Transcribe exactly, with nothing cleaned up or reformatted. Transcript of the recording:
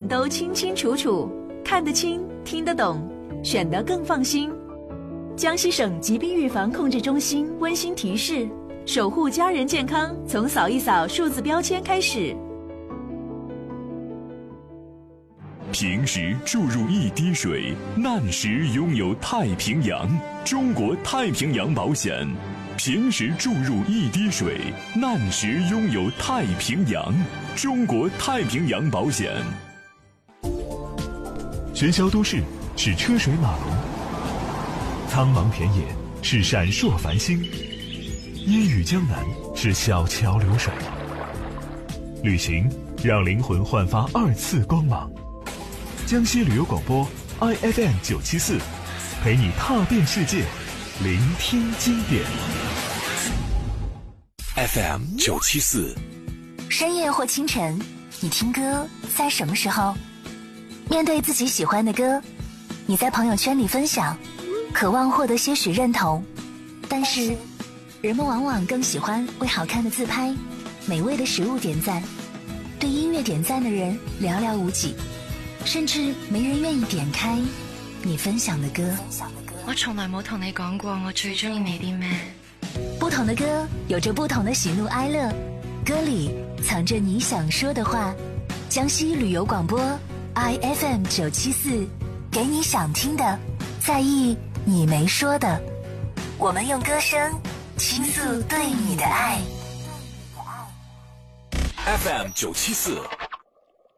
都清清楚楚，看得清，听得懂，选得更放心。江西省疾病预防控制中心温馨提示：守护家人健康，从扫一扫数字标签开始。 平时注入一滴水，难时拥有太平洋。中国太平洋保险，平时注入一滴水，难时拥有太平洋。中国太平洋保险。 喧嚣都市是车水马龙，苍茫田野是闪烁繁星，烟雨江南是小桥流水。旅行让灵魂焕发二次光芒。江西旅游广播 I F M 九七四，陪你踏遍世界，聆听经典。 F M 九七四， 深夜或清晨，你听歌在什么时候？面对自己喜欢的歌，你在朋友圈里分享，渴望获得些许认同，但是人们往往更喜欢为好看的自拍、美味的食物点赞，对音乐点赞的人寥寥无几，甚至没人願意點開你分享的歌。 我從來冇同你講過我最中意你啲咩。 不同的歌有着不同的喜怒哀樂，歌裏藏着你想說的話。江西旅遊廣播 I F M 九七四，給你想聽的，在意你沒說的。我們用歌聲傾訴對你的愛。 F M 九七四。